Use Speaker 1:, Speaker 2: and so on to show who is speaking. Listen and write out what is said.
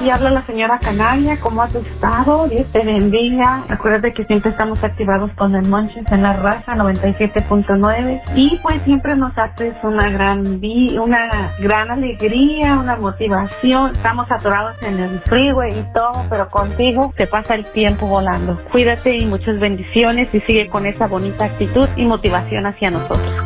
Speaker 1: aquí habla la señora Canaria. ¿Cómo has estado? Dios te bendiga. Acuérdate que siempre estamos activados con el Monchis en la raza 97.9 y pues siempre nos haces una gran alegría, una motivación. Estamos atorados en el freeway y todo, pero contigo se pasa el tiempo volando. Cuídate y muchas bendiciones y sigue con esa bonita actitud y motivación hacia nosotros.